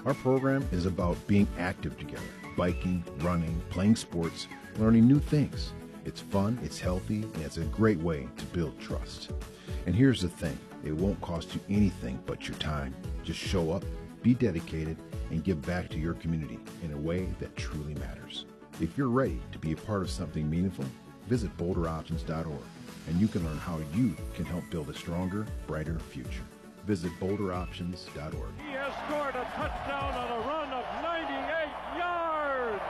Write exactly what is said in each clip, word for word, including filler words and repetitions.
Our program is about being active together, biking, running, playing sports, learning new things. It's fun, it's healthy, and it's a great way to build trust. And here's the thing, it won't cost you anything but your time. Just show up, be dedicated, and give back to your community in a way that truly matters. If you're ready to be a part of something meaningful, visit boulder options dot org, and you can learn how you can help build a stronger, brighter future. Visit boulder options dot org. He has scored a touchdown on a run of ninety-eight yards.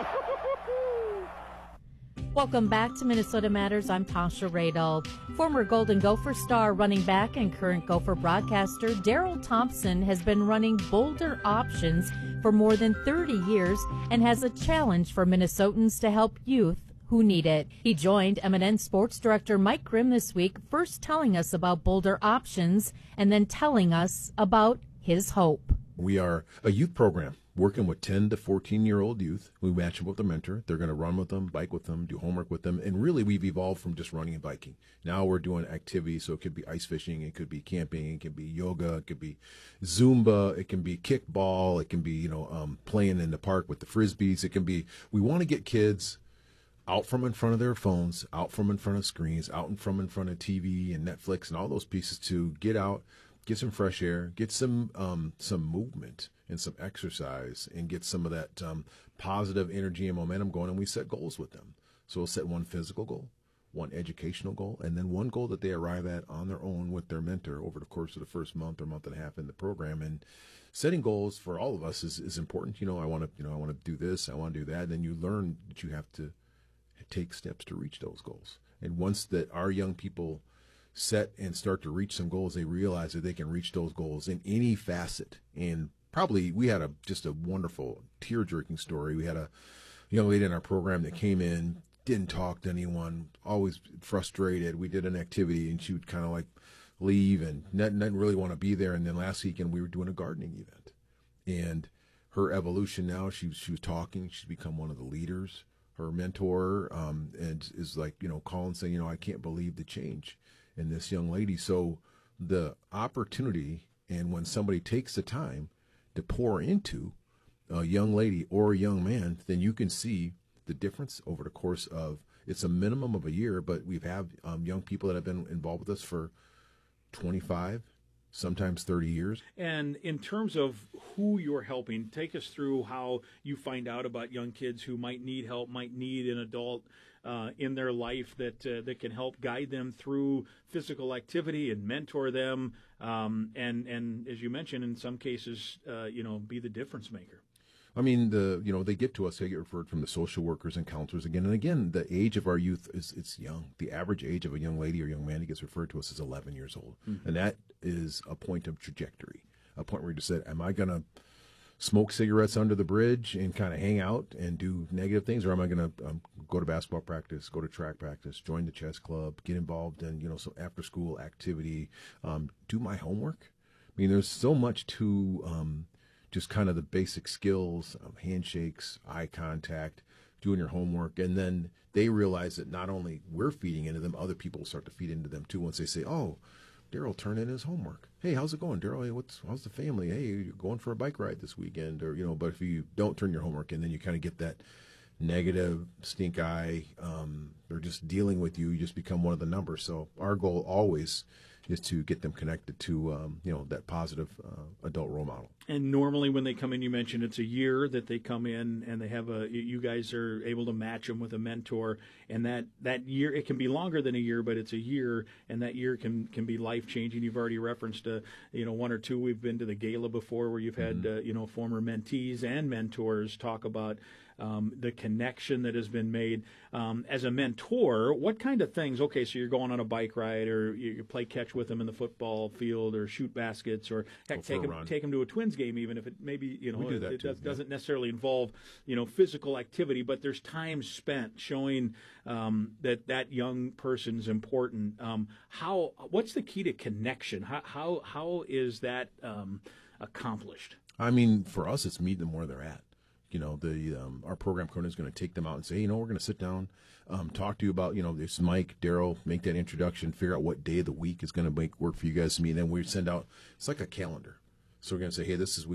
Welcome back to Minnesota Matters. I'm Tasha Radel. Former Golden Gopher star, running back, and current Gopher broadcaster Daryl Thompson has been running Boulder Options for more than thirty years and has a challenge for Minnesotans to help youth who need it. He joined M and N Sports Director Mike Grimm this week, first telling us about Boulder Options and then telling us about his hope. We are a youth program working with ten to fourteen-year-old youth. We match them with a mentor. They're going to run with them, bike with them, do homework with them. And really, we've evolved from just running and biking. Now we're doing activities, so it could be ice fishing, it could be camping, it could be yoga, it could be Zumba, it can be kickball, it can be, you know, um, playing in the park with the Frisbees. It can be, we want to get kids out from in front of their phones, out from in front of screens, out and from in front of T V and Netflix and all those pieces to get out, get some fresh air, get some um, some movement and some exercise, and get some of that um, positive energy and momentum going. And we set goals with them. So we'll set one physical goal, one educational goal, and then one goal that they arrive at on their own with their mentor over the course of the first month or month and a half in the program. And setting goals for all of us is, is important. You know, I want to, you know, I want to do this, I want to do that. And then you learn that you have to take steps to reach those goals. And once that our young people set and start to reach some goals, they realize that they can reach those goals in any facet. And probably we had a just a wonderful tear-jerking story. We had a young lady in our program that came in, didn't talk to anyone, always frustrated. We did an activity and she would kind of like leave and not, not really want to be there. And then last weekend we were doing a gardening event. And her evolution now, she, she was talking, she's become one of the leaders. Her mentor um, and is like, you know, calling saying, you know, I can't believe the change in this young lady. So the opportunity, and when somebody takes the time to pour into a young lady or a young man, then you can see the difference over the course of, it's a minimum of a year, but we've had um, young people that have been involved with us for twenty-five, sometimes thirty years. And in terms of who you're helping, take us through how you find out about young kids who might need help, might need an adult uh, in their life that uh, that can help guide them through physical activity and mentor them, um, and and as you mentioned, in some cases, uh, you know, be the difference maker. I mean, the you know, they get to us, they get referred from the social workers and counselors again and again. The age of our youth is it's young. The average age of a young lady or young man who gets referred to us is eleven years old. Mm-hmm. And that is a point of trajectory, a point where you just said, am I going to smoke cigarettes under the bridge and kind of hang out and do negative things, or am I going to um, go to basketball practice, go to track practice, join the chess club, get involved in, you know, some after school activity, um, do my homework? I mean, there's so much to um, just kind of the basic skills of handshakes, eye contact, doing your homework. And then they realize that not only we're feeding into them, other people start to feed into them too once they say, oh, Daryl turned in his homework. Hey, how's it going, Daryl? Hey, what's how's the family? Hey, you're going for a bike ride this weekend, or you know. But if you don't turn your homework in, then you kind of get that negative stink eye. Um, they're just dealing with you. You just become one of the numbers. So our goal always is to get them connected to um, you know, that positive uh, adult role model. And normally when they come in, you mentioned it's a year that they come in, and they have a, you guys are able to match them with a mentor, and that, that year, it can be longer than a year, but it's a year, and that year can, can be life-changing. You've already referenced, uh, you know, one or two. We've been to the gala before where you've had, mm-hmm. uh, you know, former mentees and mentors talk about Um, the connection that has been made. Um, as a mentor, what kind of things, okay, so you're going on a bike ride, or you, you play catch with them in the football field, or shoot baskets, or heck, take them, take them to a Twins game, even if it maybe, you know, do it, it too, does, yeah. doesn't necessarily involve, you know, physical activity, but there's time spent showing um, that that young person's important. Um, how, what's the key to connection? How, how, how is that um, accomplished? I mean, for us, it's meeting them where they're at. You know, the um, our program coordinator is going to take them out and say, hey, you know, we're going to sit down, um, talk to you about, you know, this is Mike, Daryl, make that introduction, figure out what day of the week is going to make work for you guys to meet. And then we send out, it's like a calendar. So we're going to say, hey, this is